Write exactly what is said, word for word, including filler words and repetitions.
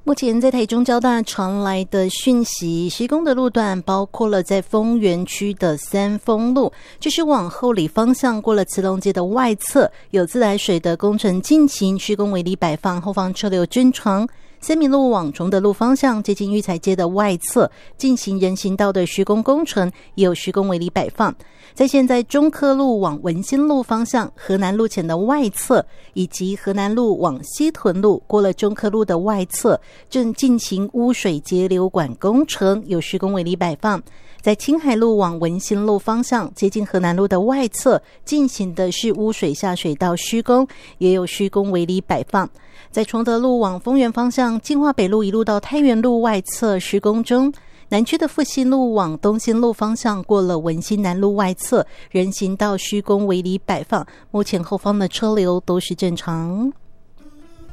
目前在台中交大传来的讯息，施工的路段包括了在丰原区的三丰路，就是往后里方向过了慈龙街的外侧，有自来水的工程进行，施工围篱摆放，后方车流正常。三民路往崇德路方向接近育才街的外侧进行人行道的施工工程，也有施工围篱摆放。在现在中科路往文心路方向河南路前的外侧，以及河南路往西屯路过了中科路的外侧，正进行污水截流管工程，有施工围篱摆放。在青海路往文心路方向接近河南路的外侧进行的是污水下水道施工，也有施工围篱摆放。在崇德路往丰原方向进化北路一路到太原路外侧施工中。南区的复兴路往东兴路方向过了文心南路外侧人行道施工围篱摆放，目前后方的车流都是正常。